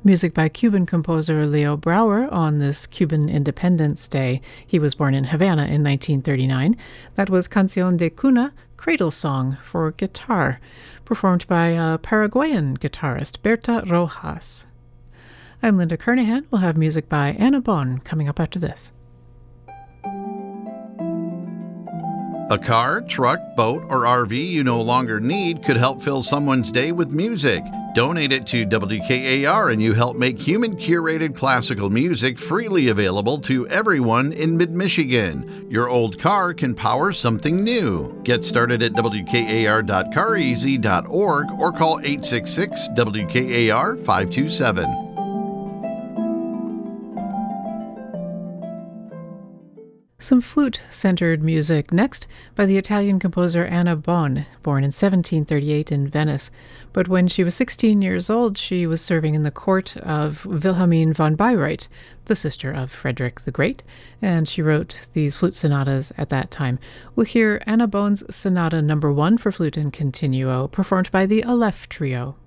Music by Cuban composer Leo Brouwer on this Cuban Independence Day. He was born in Havana in 1939. That was Canción de Cuna, Cradle Song for guitar, performed by a Paraguayan guitarist, Berta Rojas. I'm Linda Kernahan. We'll have music by Anna Bon coming up after this. A car, truck, boat, or RV you no longer need could help fill someone's day with music. Donate it to WKAR and you help make human-curated classical music freely available to everyone in mid-Michigan. Your old car can power something new. Get started at wkar.careasy.org or call 866-WKAR-527. Some flute-centered music next by the Italian composer Anna Bon, born in 1738 in Venice. But when she was 16 years old, she was serving in the court of Wilhelmine von Bayreuth, the sister of Frederick the Great, and she wrote these flute sonatas at that time. We'll hear Anna Bon's Sonata No. 1 for flute and continuo, performed by the Aleph Trio.